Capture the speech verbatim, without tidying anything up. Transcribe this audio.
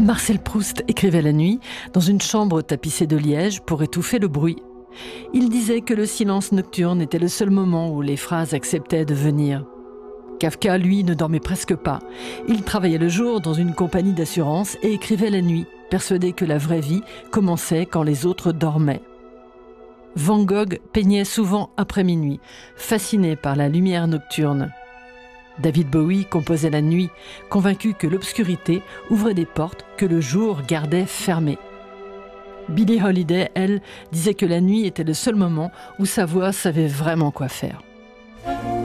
Marcel Proust écrivait la nuit dans une chambre tapissée de liège pour étouffer le bruit. Il disait que le silence nocturne était le seul moment où les phrases acceptaient de venir. Kafka, lui, ne dormait presque pas. Il travaillait le jour dans une compagnie d'assurance et écrivait la nuit, persuadé que la vraie vie commençait quand les autres dormaient. Van Gogh peignait souvent après minuit, fasciné par la lumière nocturne. David Bowie composait la nuit, convaincu que l'obscurité ouvrait des portes que le jour gardait fermées. Billie Holiday, elle, disait que la nuit était le seul moment où sa voix savait vraiment quoi faire.